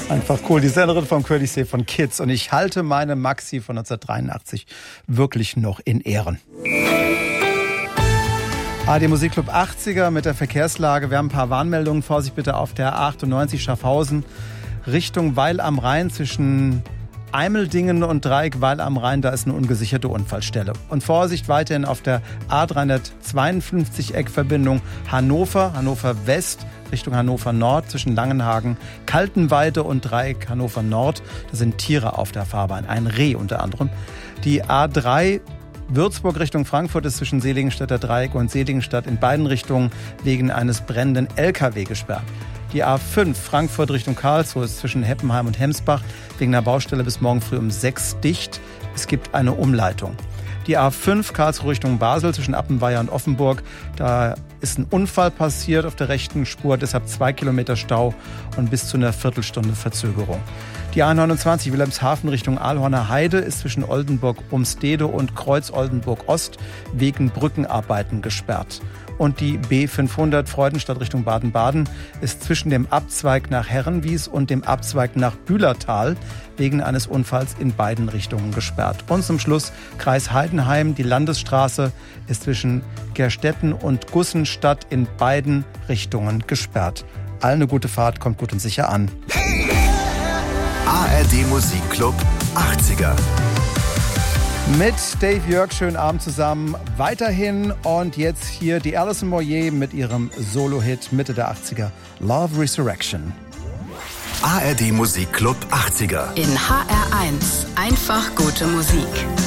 Einfach cool. Die Sängerin vom Courtesy von Kids. Und ich halte meine Maxi von 1983 wirklich noch in Ehren. ARD Musikclub 80er mit der Verkehrslage. Wir haben ein paar Warnmeldungen. Vorsicht bitte auf der A98 Schaffhausen Richtung Weil am Rhein zwischen Eimeldingen und Dreieck Weil am Rhein. Da ist eine ungesicherte Unfallstelle. Und Vorsicht weiterhin auf der A352 Eckverbindung Hannover West Richtung Hannover Nord zwischen Langenhagen, Kaltenweide und Dreieck Hannover Nord. Da sind Tiere auf der Fahrbahn, ein Reh unter anderem. Die A3 Würzburg Richtung Frankfurt ist zwischen Seligenstädter Dreieck und Seligenstadt in beiden Richtungen wegen eines brennenden LKW gesperrt. Die A5 Frankfurt Richtung Karlsruhe ist zwischen Heppenheim und Hemsbach wegen einer Baustelle bis morgen früh um 6 dicht. Es gibt eine Umleitung. Die A5 Karlsruhe Richtung Basel zwischen Appenweier und Offenburg. Da ist ein Unfall passiert auf der rechten Spur, deshalb 2 Kilometer Stau und bis zu einer Viertelstunde Verzögerung. Die A29 Wilhelmshaven Richtung Aalhorner Heide ist zwischen Oldenburg-Umstede und Kreuz-Oldenburg-Ost wegen Brückenarbeiten gesperrt. Und die B500 Freudenstadt Richtung Baden-Baden ist zwischen dem Abzweig nach Herrenwies und dem Abzweig nach Bühlertal wegen eines Unfalls in beiden Richtungen gesperrt. Und zum Schluss Kreis Heidenheim. Die Landesstraße ist zwischen Gerstetten und Gussenstadt in beiden Richtungen gesperrt. Allen eine gute Fahrt, kommt gut und sicher an. ARD Musikclub 80er. Mit Dave Jörg, schönen Abend zusammen. Weiterhin und jetzt hier die Alison Moyet mit ihrem Solo-Hit Mitte der 80er, Love Resurrection. ARD Musikclub 80er. In HR1 einfach gute Musik.